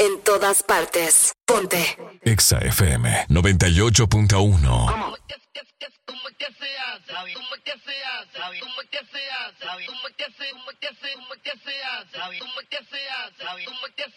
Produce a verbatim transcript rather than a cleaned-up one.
En todas partes. Ponte. Exa F M noventa y ocho punto uno. ¿Cómo es que se hace? ¿Cómo es que se hace? ¿Cómo es que se hace? ¿Cómo es que se hace? ¿Cómo es que se hace? ¿Cómo es que se hace? ¿Cómo es que se hace? ¿Cómo es que se hace?